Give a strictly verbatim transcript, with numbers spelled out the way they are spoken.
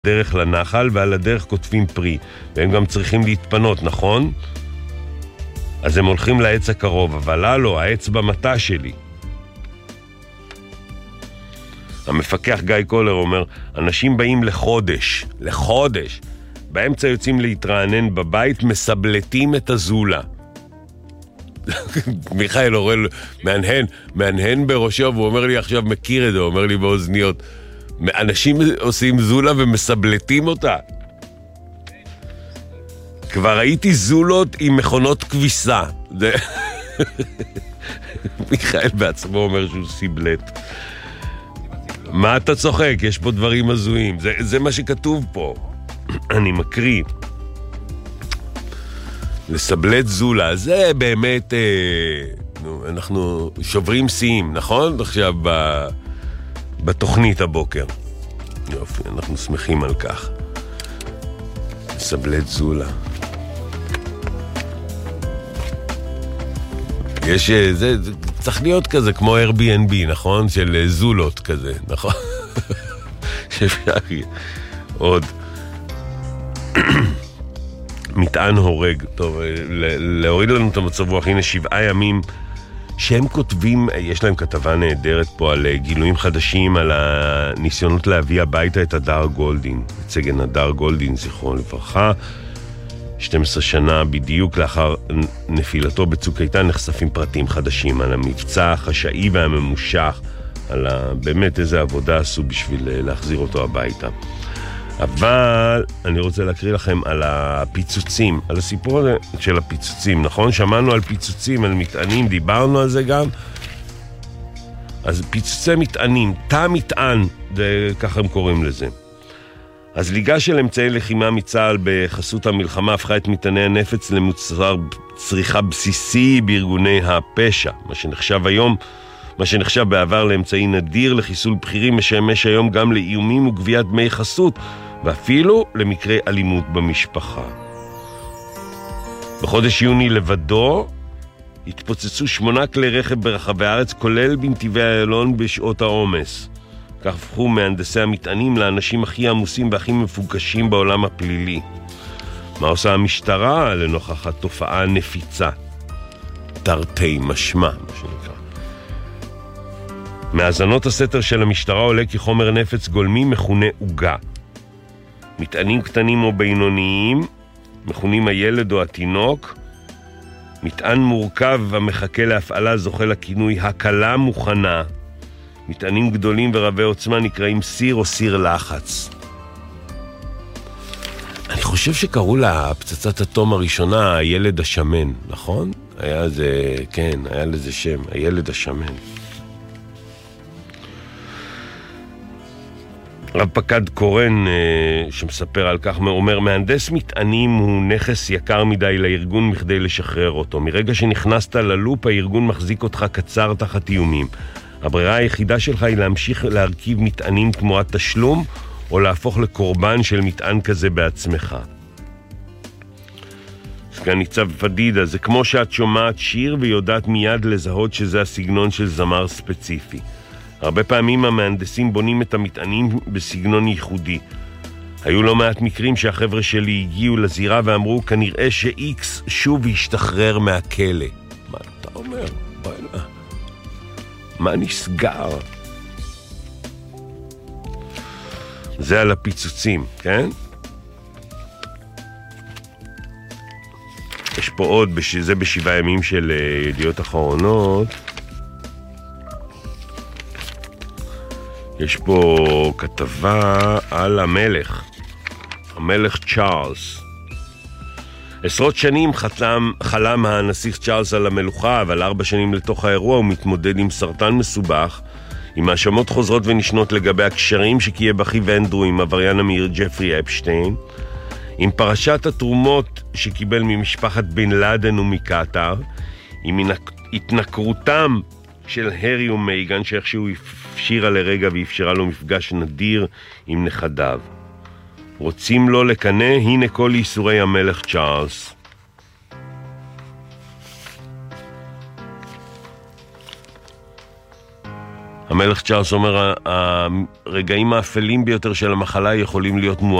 דרך לנחל, ועל הדרך כותבים פרי, והם גם צריכים להתפנות, נכון? אז הם הולכים לעץ הקרוב, אבל הלו, העץ במטה שלי. המפקח גיא קולר אומר, אנשים באים לחודש, לחודש, באמצע יוצאים להתרענן בבית, מסבלטים את הזולה. מיכאל אורל מהנהן, מהנהן בראשו, והוא אומר לי עכשיו מכיר את זה, הוא אומר לי באוזניות, אנשים עושים זולה ומסבלטים אותה. כבר ראיתי זולות עם מכונות כביסה. מיכאל בעצמו אומר שהוא סיבלט. מה אתה צוחק? יש פה דברים הזויים. זה, זה מה שכתוב פה. אני מקריא. לסבלט זולה, זה באמת, אה, נו, אנחנו שוברים שיאים, נכון? עכשיו ב, בתוכנית הבוקר. יופי, אנחנו שמחים על כך. לסבלט זולה. יש, זה, זה צריך להיות כזה כמו Airbnb, נכון? של זולות כזה, נכון? שאפשר עוד מטען הורג. טוב, להוריד לנו את המצב רוח, הנה שבעה ימים שהם כותבים, יש להם כתבה נהדרת פה על גילויים חדשים, על הניסיונות להביא הביתה את הדר גולדין, את סגן הדר גולדין, זכרו לברכה. שתים עשרה שנה בדיוק לאחר נפילתו בצוק איתן נחשפים פרטים חדשים על המבצע החשאי והממושך, על ה... באמת איזה עבודה עשו בשביל להחזיר אותו הביתה. אבל אני רוצה להקריא לכם על הפיצוצים, על הסיפור הזה של הפיצוצים, נכון? שמענו על פיצוצים, על מטענים, דיברנו על זה גם. אז פיצוצי מטענים, תא מטען, זה, ככה הם קוראים לזה. אז ליגה של אמצעי לחימה מצה"ל בחסות המלחמה הפכה את מטעני הנפץ למוצר צריכה בסיסי בארגוני הפשע. מה שנחשב היום, מה שנחשב בעבר לאמצעי נדיר לחיסול בכירים, משמש היום גם לאיומים וגביית דמי חסות, ואפילו למקרי אלימות במשפחה. בחודש יוני לבדו התפוצצו שמונה כלי רכב ברחבי הארץ, כולל בנתיבי איילון בשעות העומס. כך הפכו מהנדסי המטענים לאנשים הכי עמוסים והכי מפוגשים בעולם הפלילי. מה עושה המשטרה לנוכח התופעה הנפיצה? תרתי משמע, מה שנקרא. מהאזנות הסתר של המשטרה עולה כי חומר נפץ גולמי מכונה עוגה. מטענים קטנים או בינוניים מכונים הילד או התינוק. מטען מורכב המחכה להפעלה זוכה לכינוי הקלה מוכנה. מטענים גדולים ורבי עוצמה נקראים סיר או סיר לחץ. אני חושב שקראו לה פצצת אטום הראשונה הילד השמן, נכון? היה זה, כן, היה לזה שם, הילד השמן. רב פקד קורן שמספר על כך אומר, מהנדס מטענים הוא נכס יקר מדי לארגון מכדי לשחרר אותו. מרגע שנכנסת ללופ הארגון מחזיק אותך קצר תחת איומים. הברירה היחידה שלך היא להמשיך להרכיב מטענים תמורת תשלום, או להפוך לקורבן של מטען כזה בעצמך. סגן ניצב פדידה, זה כמו שאת שומעת שיר ויודעת מיד לזהות שזה הסגנון של זמר ספציפי. הרבה פעמים המהנדסים בונים את המטענים בסגנון ייחודי. היו לא מעט מקרים שהחבר'ה שלי הגיעו לזירה ואמרו, כנראה שאיקס שוב ישתחרר מהכלא. מה אתה אומר? בואי נה. מה נסגר? זה על הפיצוצים, כן? יש פה עוד, זה בשבעה ימים של ידיעות אחרונות. יש פה כתבה על המלך, המלך צ'ארלס. עשרות שנים חלם, חלם הנסיך צ'ארלס על המלוכה, אבל ארבע שנים לתוך האירוע הוא מתמודד עם סרטן מסובך, עם האשמות חוזרות ונשנות לגבי הקשרים שקיים באחיו אנדרו עם עבריין המהיר ג'פרי אפשטיין, עם פרשת התרומות שקיבל ממשפחת בן לאדן ומקטר, עם התנכרותם של הרי ומייגן שאיכשהו הפשירה לרגע ואפשרה לו מפגש נדיר עם נכדיו. רוצים לו לקנה, הנה כל ייסורי המלך צ'ארלס. המלך צ'ארלס אומר, הרגעים האפלים ביותר של המחלה יכולים להיות